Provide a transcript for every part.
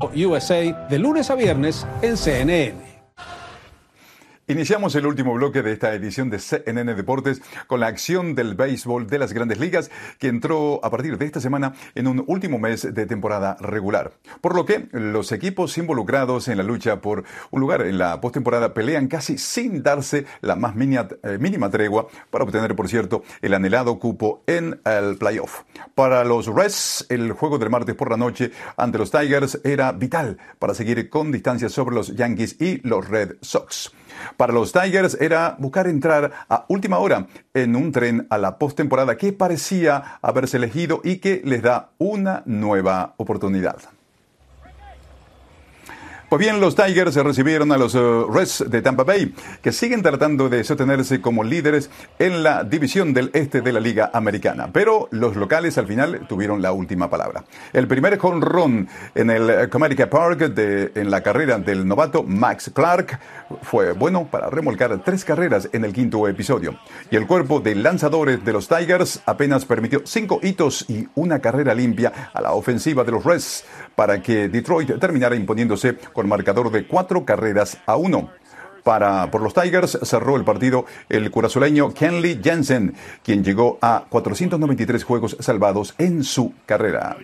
USA de lunes a viernes en CNN. Iniciamos el último bloque de esta edición de CNN Deportes con la acción del béisbol de las Grandes Ligas que entró a partir de esta semana en un último mes de temporada regular. Por lo que los equipos involucrados en la lucha por un lugar en la postemporada pelean casi sin darse la más mínima tregua para obtener, por cierto, el anhelado cupo en el playoff. Para los Reds, el juego del martes por la noche ante los Tigers era vital para seguir con distancia sobre los Yankees y los Red Sox. Para los Tigers era buscar entrar a última hora en un tren a la postemporada que parecía haberse elegido y que les da una nueva oportunidad. Pues bien, los Tigers recibieron a los Reds de Tampa Bay, que siguen tratando de sostenerse como líderes en la división del este de la Liga Americana. Pero los locales al final tuvieron la última palabra. El primer jonrón en el Comerica Park en la carrera del novato Max Clark fue bueno para remolcar 3 carreras en el quinto episodio. Y el cuerpo de lanzadores de los Tigers apenas permitió 5 hitos y una carrera limpia a la ofensiva de los Reds para que Detroit terminara imponiéndose con marcador de 4-1. Por los Tigers cerró el partido el curazoleño Kenley Jansen, quien llegó a 493 juegos salvados en su carrera.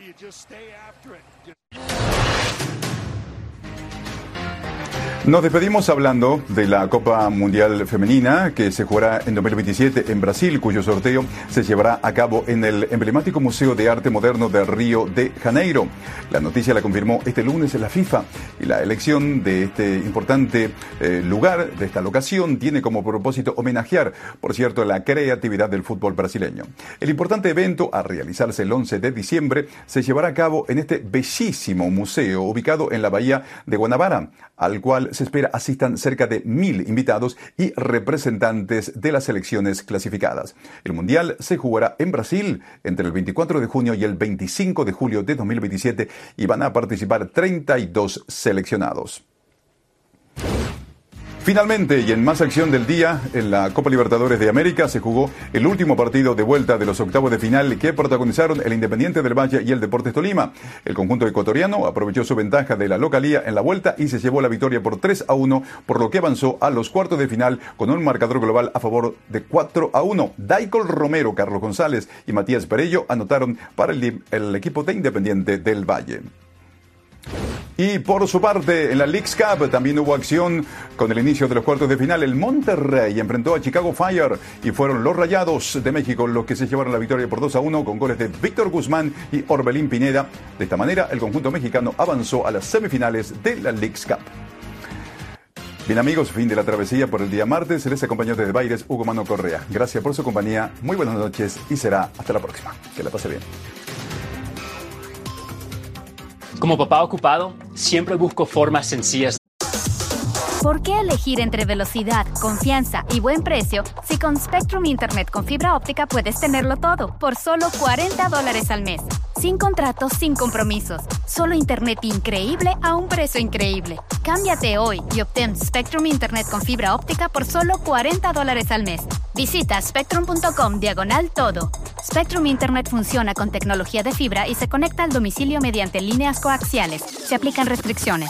Nos despedimos hablando de la Copa Mundial Femenina que se jugará en 2027 en Brasil, cuyo sorteo se llevará a cabo en el emblemático Museo de Arte Moderno de Río de Janeiro. La noticia la confirmó este lunes la FIFA y la elección de este importante lugar, de esta locación, tiene como propósito homenajear, por cierto, la creatividad del fútbol brasileño. El importante evento, a realizarse el 11 de diciembre, se llevará a cabo en este bellísimo museo ubicado en la bahía de Guanabara, al cual se espera asistan cerca de 1.000 invitados y representantes de las selecciones clasificadas. El Mundial se jugará en Brasil entre el 24 de junio y el 25 de julio de 2027 y van a participar 32 seleccionados. Finalmente, y en más acción del día, en la Copa Libertadores de América se jugó el último partido de vuelta de los octavos de final que protagonizaron el Independiente del Valle y el Deportes Tolima. El conjunto ecuatoriano aprovechó su ventaja de la localía en la vuelta y se llevó la victoria por 3-1, por lo que avanzó a los cuartos de final con un marcador global a favor de 4-1. Daicol Romero, Carlos González y Matías Perello anotaron para el equipo de Independiente del Valle. Y por su parte, en la Leagues Cup también hubo acción con el inicio de los cuartos de final. El Monterrey enfrentó a Chicago Fire y fueron los Rayados de México los que se llevaron la victoria por 2-1 con goles de Víctor Guzmán y Orbelín Pineda. De esta manera, el conjunto mexicano avanzó a las semifinales de la Leagues Cup. Bien amigos, fin de la travesía por el día martes. Se les acompañó desde Baires Hugo Mano Correa. Gracias por su compañía, muy buenas noches y será hasta la próxima. Que la pase bien. Como papá ocupado, siempre busco formas sencillas. ¿Por qué elegir entre velocidad, confianza y buen precio si con Spectrum Internet con fibra óptica puedes tenerlo todo por solo $40 al mes? Sin contratos, sin compromisos. Solo internet increíble a un precio increíble. Cámbiate hoy y obtén Spectrum Internet con fibra óptica por solo $40 al mes. Visita spectrum.com/todo. Spectrum Internet funciona con tecnología de fibra y se conecta al domicilio mediante líneas coaxiales. Se aplican restricciones.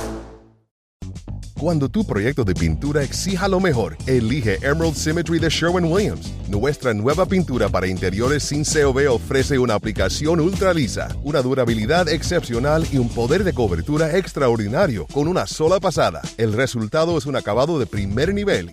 Cuando tu proyecto de pintura exija lo mejor, elige Emerald Symmetry de Sherwin-Williams. Nuestra nueva pintura para interiores sin COV ofrece una aplicación ultra lisa, una durabilidad excepcional y un poder de cobertura extraordinario con una sola pasada. El resultado es un acabado de primer nivel